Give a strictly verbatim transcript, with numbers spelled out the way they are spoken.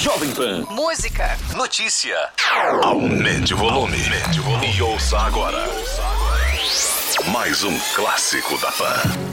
Jovem Pan. Música. Notícia. Aumente o volume. Aumente o volume. E ouça agora. Mais um clássico da Pan.